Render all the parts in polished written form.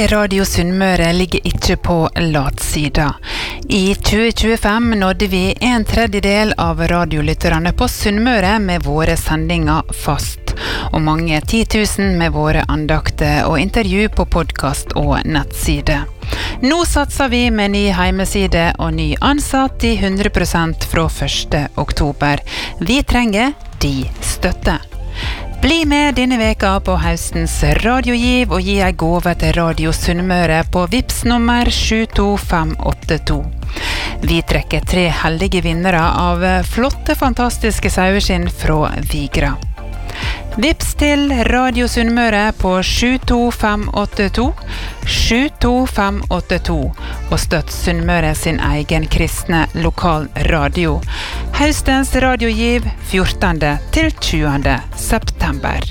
Radio Sunnmøre ligger ikke på latsida. I 2025 nådde vi 1/3 av radiolytterne på Sunnmøre med våre sendinger fast, og mange 10 000 med våre andakter og intervju på podcast og nettside. Nå satser vi med ny heimeside og ny ansatt i 100% fra 1. oktober. Vi trenger de støtte. Bli med denne veka på høstens radiogiv og gi en gave til Radio Sunnmøre på Vips nummer 72582. Vi trekker 3 heldige vinnere av flotte, fantastiske saueskinn fra Vigra. Vips til Radio Sunnmøre på 72582, 72582, og støtt Sunnmøre sin egen kristne lokal radio. Høstens radiogiv 14. til 20. september.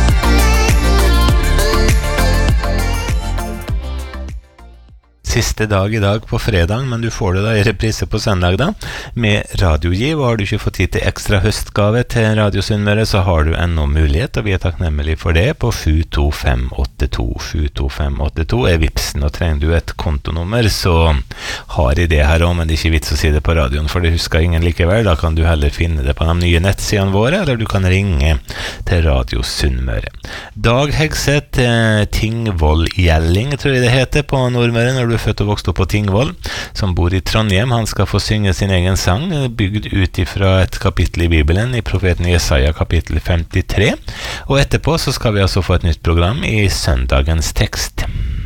Siste dag i dag på fredag, men du får det da i reprise på søndag da, med radiogiv, og har du ikke fått tid til ekstra høstgave til Radio Sunnmøre, så har du ennå mulighet, og vi er takknemmelige for det, på 72582. 72582 er vipsen, og trenger du et kontonummer, så har jeg det her også, men det er ikke vits å si det på radioen, for det husker ingen likevel. Da kan du heller finne det på de nye nettsidene våre, eller du kan ringe til Radio Sunnmøre. Dag Hegseth, Tingvoll Gjelling, tror jeg det heter på Nordmøre, når du født og vokst opp på Tingvoll, som bor i Trondheim. Han skal få synge sin egen sang, bygd ut ifra et kapittel i Bibelen, i profeten Jesaja kapittel 53. Og etterpå så skal vi altså få et nytt program i søndagens tekst.